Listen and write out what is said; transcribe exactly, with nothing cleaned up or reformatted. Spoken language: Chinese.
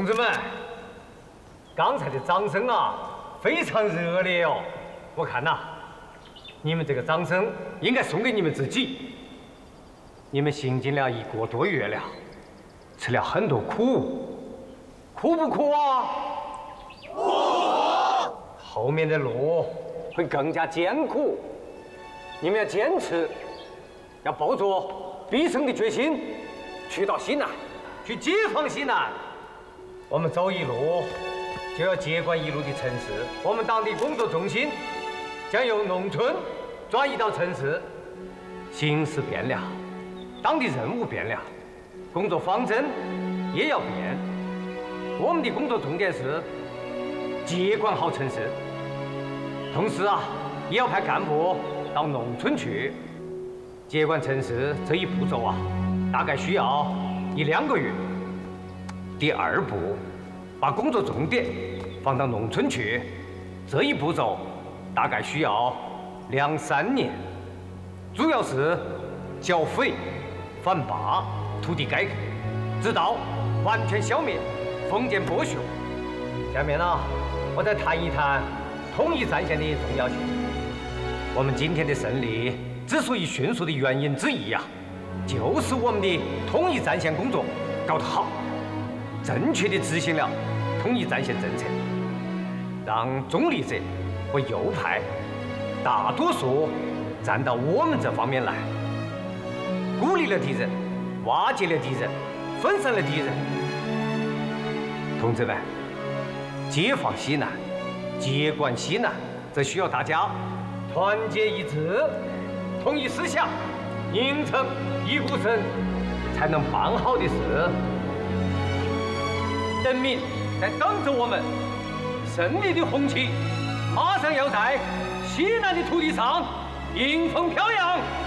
同志们，刚才的掌声啊，非常热烈哦。我看呐，你们这个掌声应该送给你们自己。你们行进了一个多月了，吃了很多苦，苦不苦啊？苦。后面的路会更加艰苦，你们要坚持，要抱着必胜的决心，去到西南，去解放西南。我们走一路，就要接管一路的城市。我们党的工作重心将由农村转移到城市。形势变了，党的任务变了，工作方针也要变。我们的工作重点是接管好城市，同时啊，也要派干部到农村去。接管城市这一步骤啊，大概需要一两个月。第二步，把工作重点放到农村去，这一步骤大概需要两三年，主要是剿匪、反霸、土地改革，直到完全消灭封建剥削。下面呢，我再谈一谈统一战线的重要性。我们今天的胜利之所以迅速的原因之一呀、啊，就是我们的统一战线工作搞得好，正确的执行了统一战线政策，让中立者和右派大多数站到我们这方面来，孤立了敌人，瓦解了敌人，分散了敌人。同志们，解放西南，接管西南，这需要大家团结一致，统一思想，拧成一股绳，才能办好的事。人民在等着我们，胜利的红旗马上要在西南的土地上迎风飘扬。